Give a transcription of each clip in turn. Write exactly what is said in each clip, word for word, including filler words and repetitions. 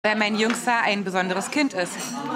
Weil mein Jüngster ein besonderes Kind ist.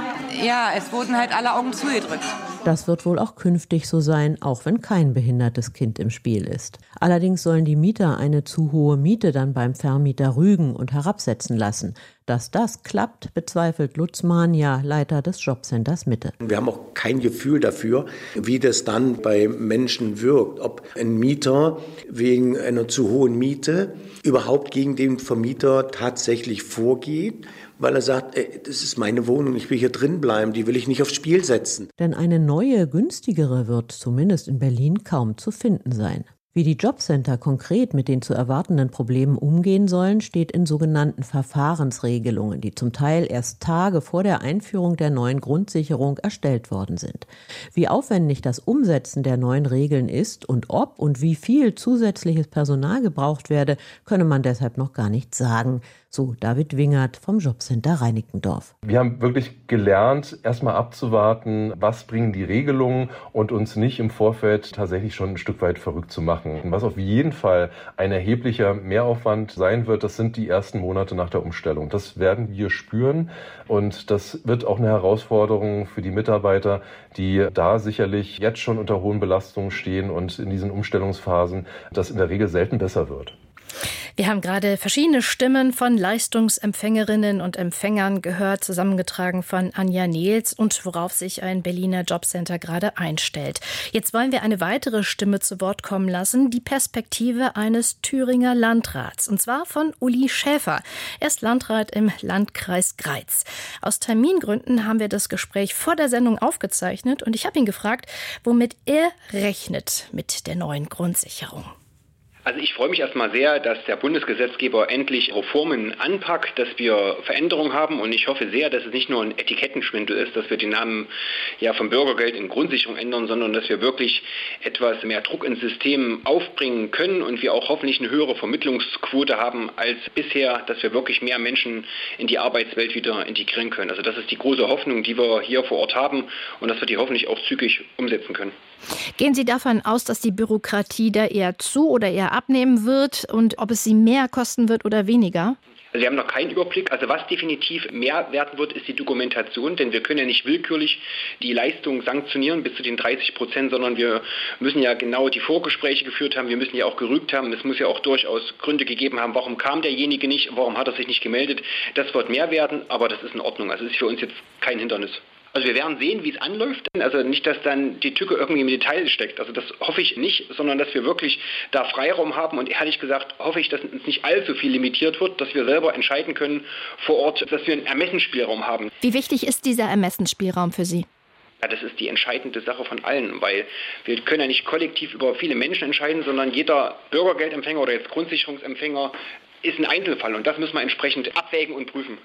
Ja, es wurden halt alle Augen zugedrückt. Das wird wohl auch künftig so sein, auch wenn kein behindertes Kind im Spiel ist. Allerdings sollen die Mieter eine zu hohe Miete dann beim Vermieter rügen und herabsetzen lassen. Dass das klappt, bezweifelt Lutz Mania, Leiter des Jobcenters Mitte. Wir haben auch kein Gefühl dafür, wie das dann bei Menschen wirkt. Ob ein Mieter wegen einer zu hohen Miete überhaupt gegen den Vermieter tatsächlich vorgeht, weil er sagt, ey, das ist meine Wohnung, ich will hier drin bleiben, die will ich nicht aufs Spiel setzen. Denn eine neue, günstigere wird zumindest in Berlin kaum zu finden sein. Wie die Jobcenter konkret mit den zu erwartenden Problemen umgehen sollen, steht in sogenannten Verfahrensregelungen, die zum Teil erst Tage vor der Einführung der neuen Grundsicherung erstellt worden sind. Wie aufwendig das Umsetzen der neuen Regeln ist und ob und wie viel zusätzliches Personal gebraucht werde, könne man deshalb noch gar nicht sagen. So David Wingert vom Jobcenter Reinickendorf. Wir haben wirklich gelernt, erstmal abzuwarten, was bringen die Regelungen und uns nicht im Vorfeld tatsächlich schon ein Stück weit verrückt zu machen. Was auf jeden Fall ein erheblicher Mehraufwand sein wird, das sind die ersten Monate nach der Umstellung. Das werden wir spüren und das wird auch eine Herausforderung für die Mitarbeiter, die da sicherlich jetzt schon unter hohen Belastungen stehen und in diesen Umstellungsphasen das in der Regel selten besser wird. Wir haben gerade verschiedene Stimmen von Leistungsempfängerinnen und Empfängern gehört, zusammengetragen von Anja Nehls und worauf sich ein Berliner Jobcenter gerade einstellt. Jetzt wollen wir eine weitere Stimme zu Wort kommen lassen, die Perspektive eines Thüringer Landrats, und zwar von Uli Schäfer. Er ist Landrat im Landkreis Greiz. Aus Termingründen haben wir das Gespräch vor der Sendung aufgezeichnet und ich habe ihn gefragt, womit er rechnet mit der neuen Grundsicherung. Also ich freue mich erstmal sehr, dass der Bundesgesetzgeber endlich Reformen anpackt, dass wir Veränderungen haben und ich hoffe sehr, dass es nicht nur ein Etikettenschwindel ist, dass wir den Namen ja vom Bürgergeld in Grundsicherung ändern, sondern dass wir wirklich etwas mehr Druck ins System aufbringen können und wir auch hoffentlich eine höhere Vermittlungsquote haben als bisher, dass wir wirklich mehr Menschen in die Arbeitswelt wieder integrieren können. Also das ist die große Hoffnung, die wir hier vor Ort haben und dass wir die hoffentlich auch zügig umsetzen können. Gehen Sie davon aus, dass die Bürokratie da eher zu oder eher abnehmen wird und ob es Sie mehr kosten wird oder weniger? Also wir haben noch keinen Überblick. Also was definitiv mehr werden wird, ist die Dokumentation, denn wir können ja nicht willkürlich die Leistung sanktionieren bis zu den dreißig Prozent, sondern wir müssen ja genau die Vorgespräche geführt haben, wir müssen ja auch gerügt haben, es muss ja auch durchaus Gründe gegeben haben, warum kam derjenige nicht, warum hat er sich nicht gemeldet. Das wird mehr werden, aber das ist in Ordnung. Also es ist für uns jetzt kein Hindernis. Also wir werden sehen, wie es anläuft. Also nicht, dass dann die Tücke irgendwie im Detail steckt. Also das hoffe ich nicht, sondern dass wir wirklich da Freiraum haben. Und ehrlich gesagt hoffe ich, dass uns nicht allzu viel limitiert wird, dass wir selber entscheiden können vor Ort, dass wir einen Ermessensspielraum haben. Wie wichtig ist dieser Ermessensspielraum für Sie? Ja, das ist die entscheidende Sache von allen, weil wir können ja nicht kollektiv über viele Menschen entscheiden, sondern jeder Bürgergeldempfänger oder jetzt Grundsicherungsempfänger ist ein Einzelfall. Und das müssen wir entsprechend abwägen und prüfen.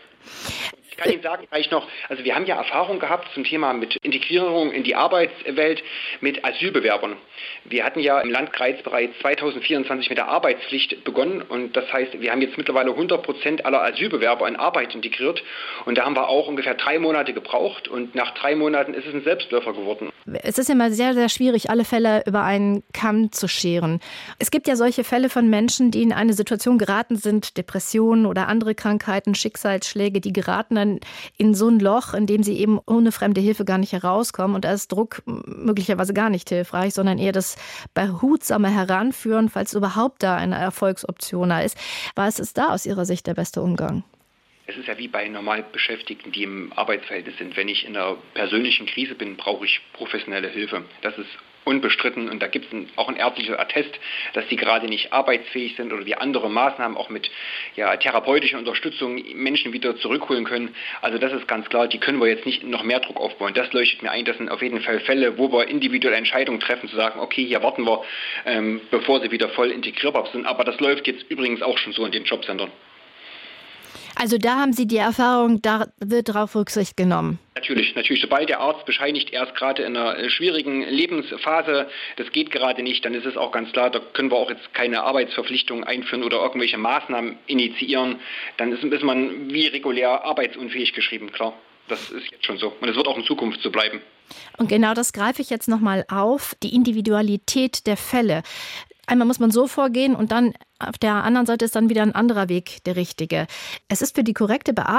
Ich kann Ihnen sagen, vielleicht noch, also wir haben ja Erfahrung gehabt zum Thema mit Integrierung in die Arbeitswelt mit Asylbewerbern. Wir hatten ja im Landkreis bereits zweitausendvierundzwanzig mit der Arbeitspflicht begonnen und das heißt, wir haben jetzt mittlerweile hundert Prozent aller Asylbewerber in Arbeit integriert und da haben wir auch ungefähr drei Monate gebraucht und nach drei Monaten ist es ein Selbstläufer geworden. Es ist immer sehr, sehr schwierig, alle Fälle über einen Kamm zu scheren. Es gibt ja solche Fälle von Menschen, die in eine Situation geraten sind, Depressionen oder andere Krankheiten, Schicksalsschläge, die geraten dann in so ein Loch, in dem sie eben ohne fremde Hilfe gar nicht herauskommen. Und da ist Druck möglicherweise gar nicht hilfreich, sondern eher das behutsame Heranführen, falls überhaupt da eine Erfolgsoption da ist. Was ist da aus Ihrer Sicht der beste Umgang? Es ist ja wie bei normal Beschäftigten, die im Arbeitsverhältnis sind. Wenn ich in einer persönlichen Krise bin, brauche ich professionelle Hilfe. Das ist unbestritten und da gibt es auch ein ärztliches Attest, dass die gerade nicht arbeitsfähig sind oder wir andere Maßnahmen auch mit ja, therapeutischer Unterstützung Menschen wieder zurückholen können. Also das ist ganz klar, die können wir jetzt nicht noch mehr Druck aufbauen. Das leuchtet mir ein, das sind auf jeden Fall Fälle, wo wir individuelle Entscheidungen treffen, zu sagen, okay, hier warten wir, ähm, bevor sie wieder voll integrierbar sind. Aber das läuft jetzt übrigens auch schon so in den Jobcentern. Also da haben Sie die Erfahrung, da wird darauf Rücksicht genommen. Natürlich, natürlich. Sobald der Arzt bescheinigt, er ist gerade in einer schwierigen Lebensphase, das geht gerade nicht, dann ist es auch ganz klar, da können wir auch jetzt keine Arbeitsverpflichtungen einführen oder irgendwelche Maßnahmen initiieren. Dann ist, ist man wie regulär arbeitsunfähig geschrieben, klar. Das ist jetzt schon so. Und es wird auch in Zukunft so bleiben. Und genau das greife ich jetzt nochmal auf, die Individualität der Fälle. einmal muss man so vorgehen und dann auf der anderen Seite ist dann wieder ein anderer Weg der richtige. Es ist für die korrekte Bearbeitung